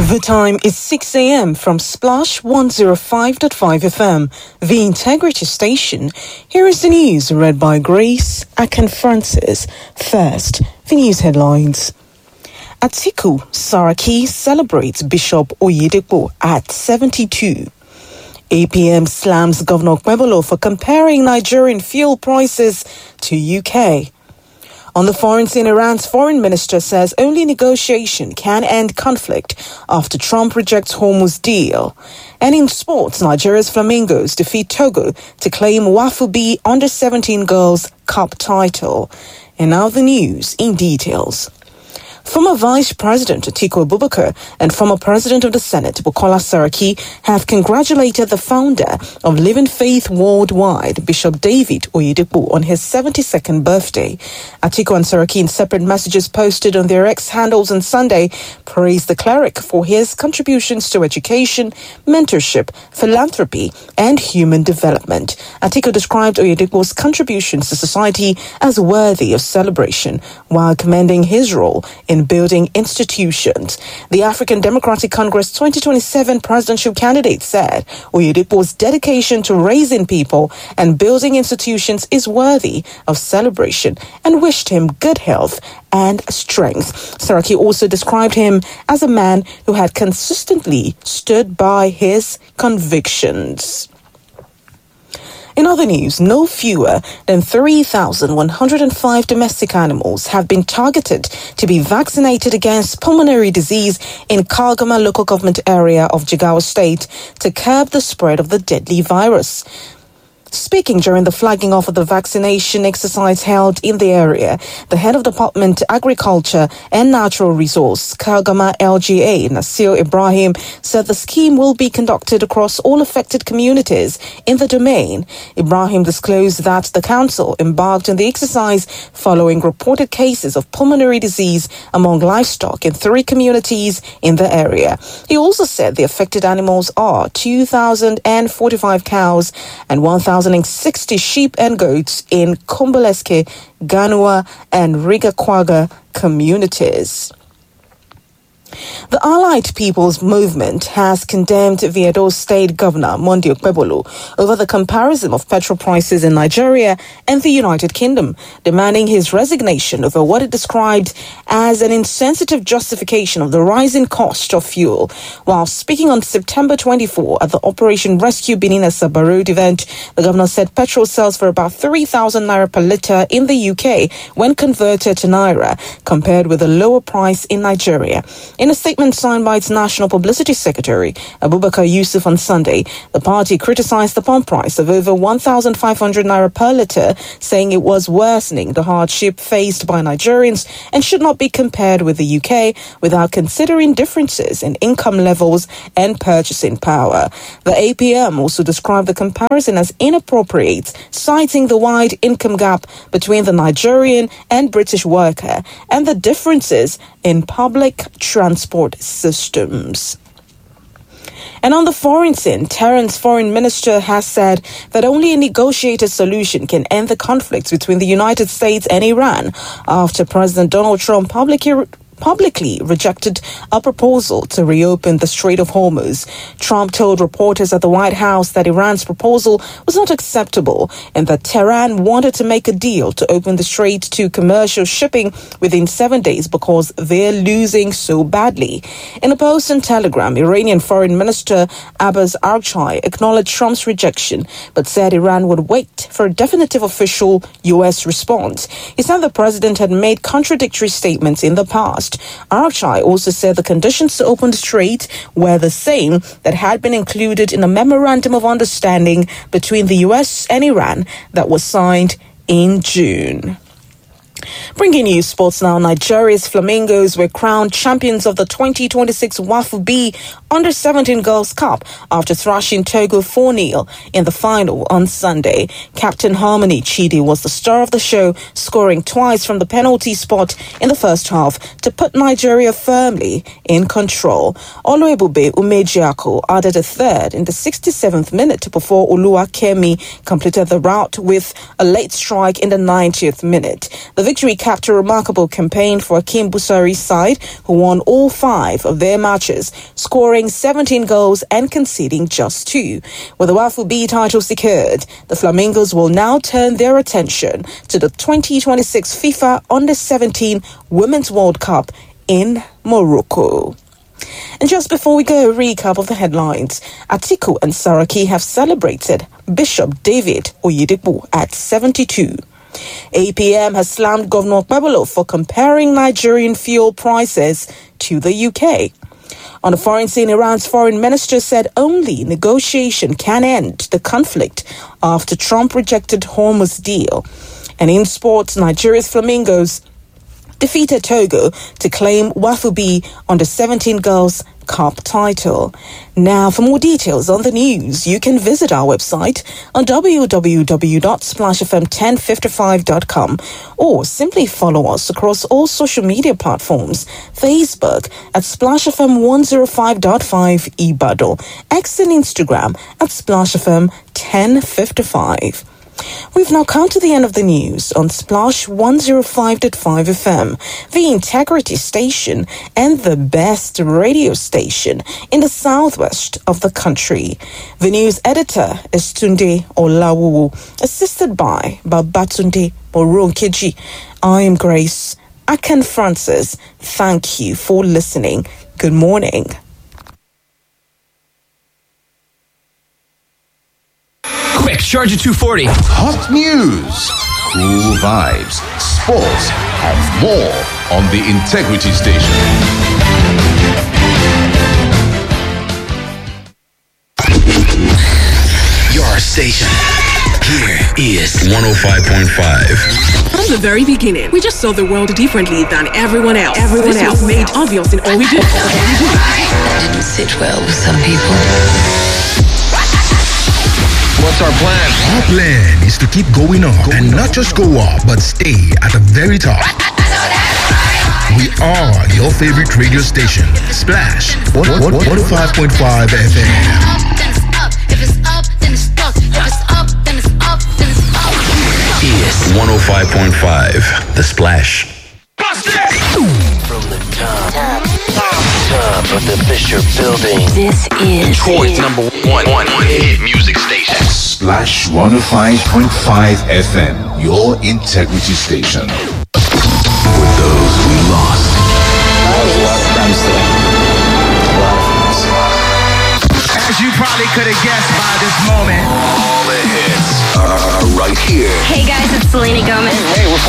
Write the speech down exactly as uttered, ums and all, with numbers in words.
The time is six a.m. from Splash one oh five point five F M, the Integrity Station. Here is the news read by Grace Akan Francis. First, the news headlines. Atiku Saraki celebrates Bishop Oyedepo at seventy-two. A P M slams Governor Okpebholo for comparing Nigerian fuel prices to U K. On the foreign scene, Iran's foreign minister says only negotiation can end conflict after Trump rejects Hormuz deal. And in sports, Nigeria's Flamingos defeat Togo to claim WAFU B under seventeen Girls Cup title. And now the news in details. Former Vice President Atiku Abubakar and former President of the Senate Bukola Saraki have congratulated the founder of Living Faith Worldwide, Bishop David Oyedepo, on his seventy-second birthday. Atiku and Saraki, in separate messages posted on their X handles on Sunday, praised the cleric for his contributions to education, mentorship, philanthropy, and human development. Atiku described Oyedepo's contributions to society as worthy of celebration, while commending his role in in building institutions. The African Democratic Congress twenty twenty-seven presidential candidate said Oyedepo's dedication to raising people and building institutions is worthy of celebration and wished him good health and strength. Saraki also described him as a man who had consistently stood by his convictions. In other news, no fewer than three thousand one hundred five domestic animals have been targeted to be vaccinated against pulmonary disease in Kagama local government area of Jigawa State to curb the spread of the deadly virus. Speaking during the flagging off of the vaccination exercise held in the area, the head of Department Agriculture and Natural Resource, Kagama L G A, Nasir Ibrahim, said the scheme will be conducted across all affected communities in the domain. Ibrahim disclosed that the council embarked on the exercise following reported cases of pulmonary disease among livestock in three communities in the area. He also said the affected animals are two thousand forty-five cows and one thousand sixty sheep and goats in Komboleske, Ganua, and Rigakwaga communities. The Allied People's Movement has condemned the Edo State Governor, Monday Okpebholo, over the comparison of petrol prices in Nigeria and the United Kingdom, demanding his resignation over what it described as an insensitive justification of the rising cost of fuel. While speaking on September twenty-fourth at the Operation Rescue Benin Asaba Road event, the governor said petrol sells for about three thousand naira per litre in the U K when converted to naira, compared with a lower price in Nigeria. In a statement signed by its National Publicity Secretary, Abubakar Yusuf, on Sunday, the party criticized the pump price of over one thousand five hundred naira per litre, saying it was worsening the hardship faced by Nigerians and should not be compared with the U K without considering differences in income levels and purchasing power. The A P M also described the comparison as inappropriate, citing the wide income gap between the Nigerian and British worker and the differences in public transport systems. And on the foreign scene, Tehran's foreign minister has said that only a negotiated solution can end the conflict between the United States and Iran after President Donald Trump publicly publicly rejected a proposal to reopen the Strait of Hormuz. Trump told reporters at the White House that Iran's proposal was not acceptable and that Tehran wanted to make a deal to open the strait to commercial shipping within seven days because they're losing so badly. In a post on Telegram, Iranian Foreign Minister Abbas Araghchi acknowledged Trump's rejection but said Iran would wait for a definitive official U S response. He said the president had made contradictory statements in the past. Araghchi also said the conditions to open the strait were the same that had been included in a memorandum of understanding between the U S and Iran that was signed in June. Bringing you sports now, Nigeria's Flamingos were crowned champions of the twenty twenty-six WAFU B under seventeen Girls Cup after thrashing Togo four nil in the final on Sunday. Captain Harmony Chidi was the star of the show, scoring twice from the penalty spot in the first half to put Nigeria firmly in control. Oluebube Umejiako added a third in the sixty-seventh minute before Oluwakemi completed the rout with a late strike in the ninetieth minute. The victory capped a remarkable campaign for Akim Busari's side, who won all five of their matches, scoring seventeen goals and conceding just two. With the WAFU B title secured, the Flamingos will now turn their attention to the twenty twenty-six FIFA Under seventeen Women's World Cup in Morocco. And just before we go, a recap of the headlines. Atiku and Saraki have celebrated Bishop David Oyedepo at seventy-two. A P M has slammed Governor Pablo for comparing Nigerian fuel prices to the U K. On the foreign scene, Iran's foreign minister said only negotiation can end the conflict after Trump rejected Hormuz deal. And in sports, Nigeria's Flamingos defeated Togo to claim WAFU B Under seventeen Girls Cup title. Now, for more details on the news, you can visit our website on w w w dot splash f m ten fifty-five dot com or simply follow us across all social media platforms. Facebook at Splash F M one oh five point five Ibado, X and Instagram at Splash F M ten fifty-five. We've now come to the end of the news on Splash one oh five point five F M, the integrity station and the best radio station in the southwest of the country. The news editor is Tunde Olawu, assisted by Babatunde Moronkeji. I am Grace Akan Francis. Thank you for listening. Good morning. Quick, charge at two forty. Hot news, cool vibes, sports, and more on the Integrity Station. Your station. Here is one oh five point five. From the very beginning, we just saw the world differently than everyone else. Everyone this else was made obvious in all we do. That didn't sit well with some people. What's our plan? Our plan is to keep going up and not just go up, but stay at the very top. We are your favorite radio station, Splash one oh five point five F M. If it's up, then it's stuck. If it's up, then it's up, then it's up. Is one oh five point five, The Splash. From the top, top, top of the Fisher Building. This is Detroit's number one, one, one hit music station. Splash one oh five point five F M, your integrity station. For those we lost. As you probably could have guessed by this moment, All the hits are right here. Hey guys, it's Selena Gomez.